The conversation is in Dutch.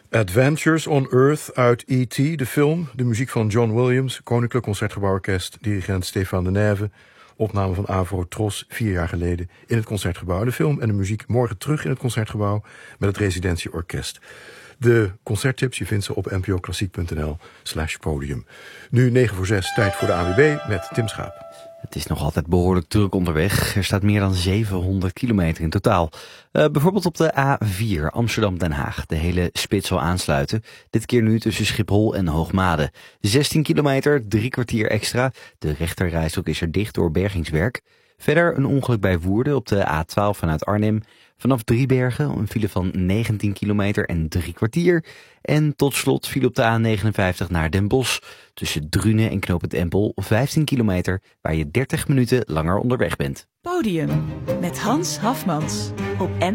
Adventures on Earth uit E.T., de film. De muziek van John Williams, Koninklijk Concertgebouworkest, dirigent Stefan de Neve. Opname van Avro Tros 4 jaar geleden in het Concertgebouw. De film en de muziek morgen terug in het Concertgebouw met het Residentieorkest. De concerttips, je vindt ze op npoklassiek.nl/podium. Nu 6:09, tijd voor de ANWB met Tim Schaap. Het is nog altijd behoorlijk druk onderweg. Er staat meer dan 700 kilometer in totaal. Bijvoorbeeld op de A4 Amsterdam-Den Haag. De hele spits zal aansluiten. Dit keer nu tussen Schiphol en Hoogmade. 16 kilometer, 3 kwartier extra. De rechterrijstrook is er dicht door bergingswerk. Verder een ongeluk bij Woerden op de A12 vanuit Arnhem. Vanaf Driebergen een file van 19 kilometer en 3 kwartier. En tot slot file op de A59 naar Den Bosch. Tussen Drunen en Knooppunt Empel 15 kilometer, waar je 30 minuten langer onderweg bent. Podium met Hans Hafmans op